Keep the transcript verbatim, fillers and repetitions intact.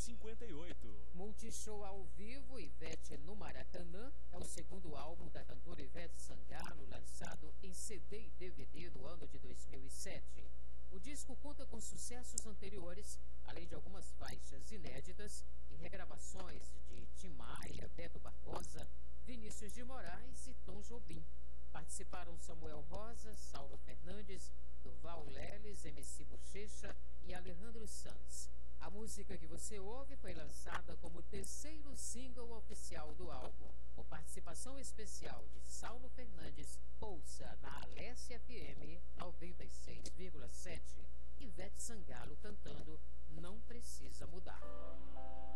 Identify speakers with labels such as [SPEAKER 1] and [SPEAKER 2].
[SPEAKER 1] cinquenta e oito.
[SPEAKER 2] Multishow ao vivo, Ivete no Maracanã, é o segundo álbum da cantora Ivete Sangalo, lançado em C D e D V D no ano de dois mil e sete. O disco conta com sucessos anteriores, além de algumas faixas inéditas e regravações de Tim Maia, Beto Barbosa, Vinícius de Moraes e Tom Jobim. Participaram Samuel Rosa, Saulo Fernandes, Durval Leles, M C Bochecha e Alejandro Sanz. A música que você ouve foi lançada como terceiro single oficial do álbum, com participação especial de Saulo Fernandes. Ouça na Alessia F M noventa e seis vírgula sete, Ivete Sangalo cantando Não Precisa Mudar.